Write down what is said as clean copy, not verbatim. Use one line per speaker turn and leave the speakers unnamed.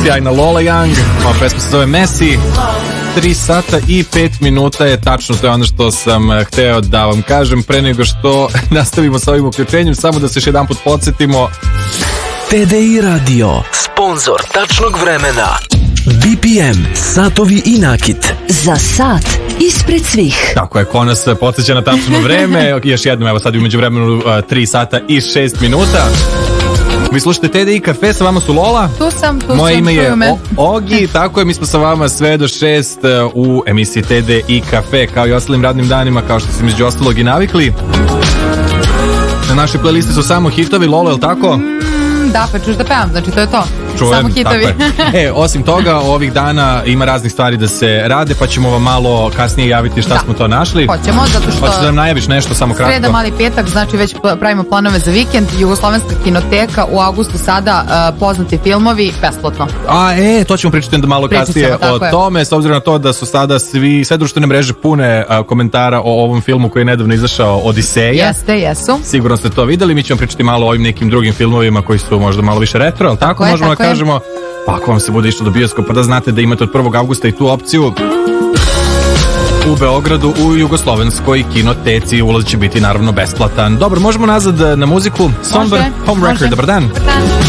Sjajna Lola Young, ova pesma se zove Messi. 3 sata i 5 minuta je tačno, to je ono što sam hteo da vam kažem. Pre nego što nastavimo sa ovim uključenjem, samo da se još jedan put podsjetimo.
TDI Radio, sponzor tačnog vremena. BPM, satovi i nakit.
Za sat ispred svih.
Tako je, ko nas podsjeća na tačno vreme. Još jednom, evo sad u međuvremenu 3 sata i 6 minuta. Vi slušate TDI Kafe, sa vama su Lola.
Tu sam.
Moje ime je Ogi, tako je, mi smo sa vama sve do 6 u emisiji TDI Kafe, kao i ostalim radnim danima, kao što ste među ostalog i navikli. Na našoj playlisti su samo hitovi, Lola, je li tako?
Da, pa ćuš da pevam, znači to je to.
Čujem,
samo hitovi.
Osim toga, ovih dana ima raznih stvari da se rade, pa ćemo vam malo kasnije javiti šta smo to našli.
Hoćemo, zato što...
Hoćeš da nam najaviš nešto, samo kratko?
Sreda, mali petak, znači već pravimo planove za vikend. Jugoslovenska kinoteka, u avgustu sada poznati filmovi, besplatno.
To ćemo pričati onda malo kasnije o tome, s obzirom na to da su sada sve društvene mreže pune komentara o ovom filmu koji je nedavno izašao, Odiseja.
Jesu.
Sigurno ste to videli, mi ćemo pričati malo o ovim nekim drugim filmovima koji su možda malo više retro, ali tako možemo da kažemo. Pa ako vam se bude išlo do bioskopa, da znate da imate od 1. avgusta i tu opciju. U Beogradu, u Jugoslovenskoj kinoteci, ulaz će biti naravno besplatan. Dobro, možemo nazad na muziku. Somber Home Record, dobar dan.